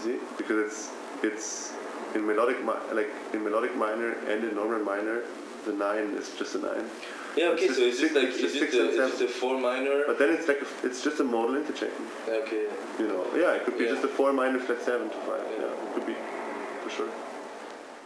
easy because it's in melodic minor and in normal minor, the 9 is just a 9. Yeah, okay, so it's just a 4 minor. But then it's just a modal interchain. Okay. You know, yeah, it could be just a 4 minor flat 7 to 5. Yeah, it could be, for sure.